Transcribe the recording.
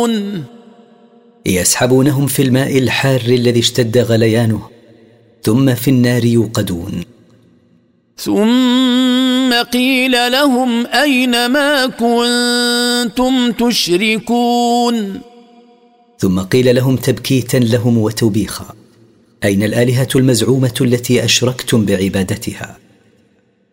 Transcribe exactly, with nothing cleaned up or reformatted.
يغرقون يسحبونهم في الماء الحار الذي اشتد غليانه، ثم في النار يوقدون. ثم قيل لهم أين ما كنتم تشركون ثم قيل لهم تبكيتا لهم وتوبيخا: أين الآلهة المزعومة التي أشركتم بعبادتها؟